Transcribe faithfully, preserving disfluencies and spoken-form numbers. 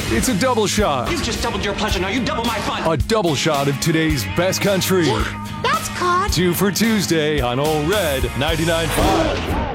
It's a double shot. You've just doubled your pleasure, now you double my fun. A double shot of today's best country. Yeah, that's caught. Two for Tuesday on Ole Red ninety-nine point five.